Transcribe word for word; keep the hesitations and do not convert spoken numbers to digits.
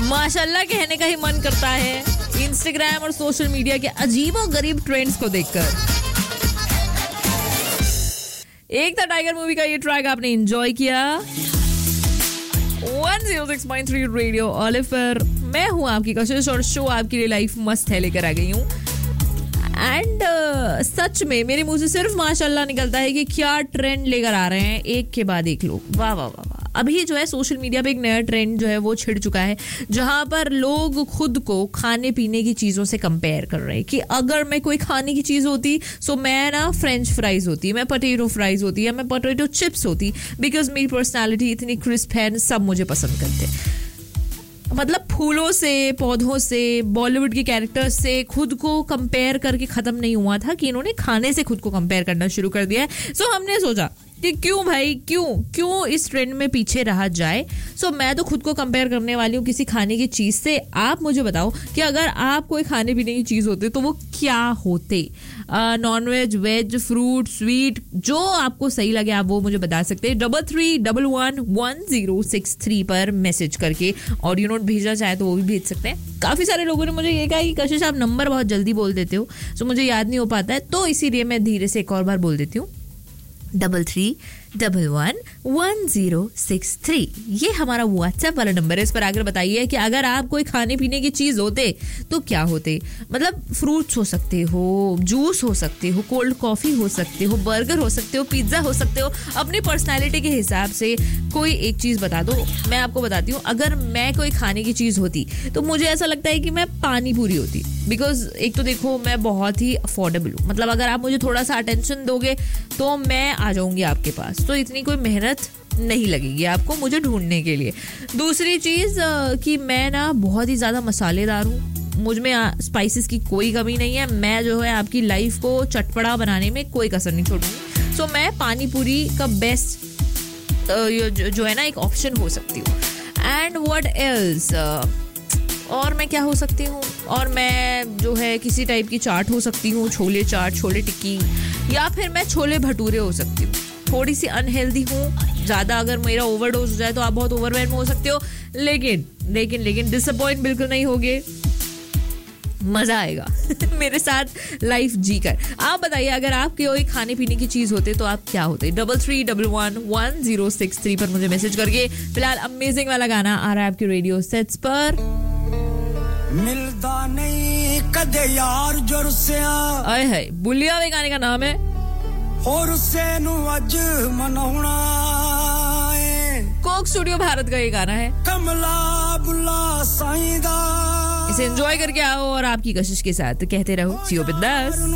माशाल्लाह कहने का ही मन करता है इंस्टाग्राम और सोशल मीडिया के अजीबोगरीब ट्रेंड्स को देखकर। एक था टाइगर मूवी का ये ट्रैक, आपने एंजॉय किया। One zero six point three radio Oliver, मैं हूं आपकी कशिश और शो आपके लिए लाइफ मस्त है लेकर आ गई हूं। एंड uh, सच में मेरे मुंह से सिर्फ माशाल्लाह निकलता है कि क्या ट्रेंड लेकर आ रहे हैं, एक के बाद एक लोग। वाह वाह वाह वाह। अभी जो है सोशल मीडिया पे एक नया ट्रेंड जो है वो छिड़ चुका है, जहां पर लोग खुद को खाने पीने की चीज़ों से कंपेयर कर रहे हैं कि अगर मैं कोई खाने की चीज़ होती सो मैं ना फ्रेंच फ्राइज होती, मैं पोटैटो फ्राइज होती, या मैं पोटैटो चिप्स होती, बिकॉज मेरी पर्सनैलिटी इतनी क्रिस्प है, सब मुझे पसंद करते हैं। मतलब फूलों से, पौधों से, बॉलीवुड के कैरेक्टर्स से खुद को कंपेयर करके ख़त्म नहीं हुआ था कि इन्होंने खाने से खुद को कंपेयर करना शुरू कर दिया है। सो so, हमने सोचा कि क्यों भाई क्यों क्यों इस ट्रेंड में पीछे रहा जाए। सो so, मैं तो खुद को कंपेयर करने वाली हूँ किसी खाने की चीज़ से। आप मुझे बताओ कि अगर आप कोई खाने पीने की चीज़ होते तो वो क्या होते? Non veg, veg, fruit, sweet, जो आपको सही लगे आप वो मुझे बता सकते हैं। Double three double one one zero six three पर मैसेज करके ऑडियो नोट भेजना चाहे तो वो भी भेज सकते हैं। काफ़ी सारे लोगों ने मुझे ये कहा कि कशिश आप नंबर बहुत जल्दी बोल देते हो, सो मुझे याद नहीं हो पाता है, तो इसीलिए मैं धीरे से एक और बार बोल देती हूँ। Double three double one one zero six three ये हमारा व्हाट्सएप वाला नंबर है। इस पर आकर बताइए कि अगर आप कोई खाने पीने की चीज़ होते तो क्या होते। मतलब फ्रूट्स हो सकते हो, जूस हो सकते हो, कोल्ड कॉफ़ी हो सकते हो, बर्गर हो सकते हो, पिज्ज़ा हो सकते हो। अपनी पर्सनैलिटी के हिसाब से कोई एक चीज़ बता दो। मैं आपको बताती हूँ, अगर मैं कोई खाने की चीज़ होती तो मुझे ऐसा लगता है कि मैं पानी पूरी होती, बिकॉज एक तो देखो मैं बहुत ही अफोर्डेबल हूँ। मतलब अगर आप मुझे थोड़ा सा अटेंशन दोगे तो मैं आ जाऊँगी आपके पास, तो इतनी कोई मेहनत नहीं लगेगी आपको मुझे ढूंढने के लिए। दूसरी चीज़ कि मैं ना बहुत ही ज़्यादा मसालेदार हूँ, मुझ में स्पाइसेस की कोई कमी नहीं है। मैं जो है आपकी लाइफ को चटपटा बनाने में कोई कसर नहीं छोड़ूंगी। सो मैं पानी पूरी का बेस्ट जो है ना एक ऑप्शन हो सकती हूँ। एंड व्हाट एल्स, और मैं क्या हो सकती हूँ? और मैं जो है किसी टाइप की चाट हो सकती हूँ, छोले चाट, छोले टिक्की, या फिर मैं छोले भटूरे हो सकती हूँ। थोड़ी सी अनहेल्दी हूँ, ज़्यादा अगर मेरा ओवरडोज हो जाए तो आप बहुत ओवरवेल्म हो सकते हो, लेकिन लेकिन लेकिन डिसअपॉइंट बिल्कुल नहीं होगे, मज़ा आएगा मेरे साथ लाइफ जी कर। आप बताइए अगर आप कोई खाने पीने की चीज़ होते तो आप क्या होते? Double three double one one zero six three पर मुझे मैसेज करके। फिलहाल अमेजिंग वाला गाना आ रहा है आपके रेडियो सेट्स पर। मिलता नहीं कदे यार जो रुसिया, आए है बुलिया वे गाने का नाम है, और उससे नु अज मनाउना है। कोक स्टूडियो भारत का ये गाना है, कमला बुला साईं दा। इसे एंजॉय करके आओ और आपकी कशिश के साथ कहते रहो जियो बिंदास।